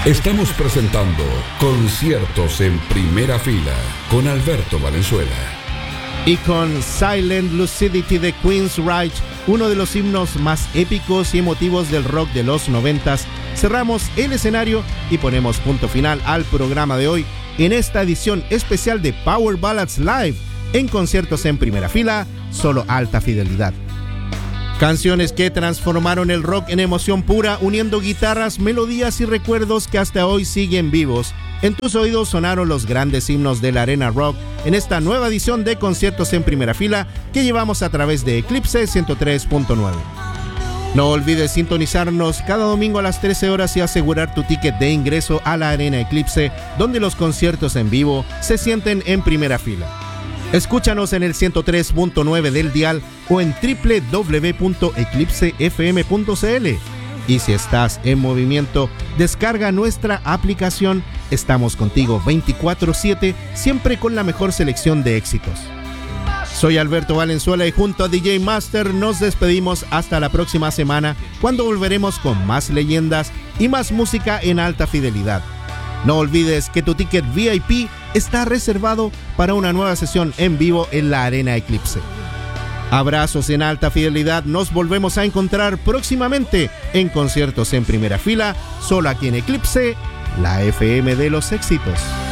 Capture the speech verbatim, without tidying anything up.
Estamos presentando Conciertos en Primera Fila con Alberto Valenzuela. Y con Silent Lucidity de Queensryche, uno de los himnos más épicos y emotivos del rock de los noventas, cerramos el escenario y ponemos punto final al programa de hoy en esta edición especial de Power Ballads Live en Conciertos en Primera Fila, solo alta fidelidad. Canciones que transformaron el rock en emoción pura, uniendo guitarras, melodías y recuerdos que hasta hoy siguen vivos. En tus oídos sonaron los grandes himnos de la Arena Rock en esta nueva edición de Conciertos en Primera Fila que llevamos a través de Eclipse ciento tres punto nueve. No olvides sintonizarnos cada domingo a las trece horas y asegurar tu ticket de ingreso a la Arena Eclipse, donde los conciertos en vivo se sienten en primera fila. Escúchanos en el ciento tres punto nueve del dial o en doble u doble u doble u punto eclipse f m punto c l. Y si estás en movimiento, descarga nuestra aplicación. Estamos contigo veinticuatro siete, siempre con la mejor selección de éxitos. Soy Alberto Valenzuela y junto a D J Master nos despedimos hasta la próxima semana, cuando volveremos con más leyendas y más música en alta fidelidad. No olvides que tu ticket V I P está reservado para una nueva sesión en vivo en la Arena Eclipse. Abrazos en alta fidelidad, nos volvemos a encontrar próximamente en Conciertos en Primera Fila, solo aquí en Eclipse, la F M de los éxitos.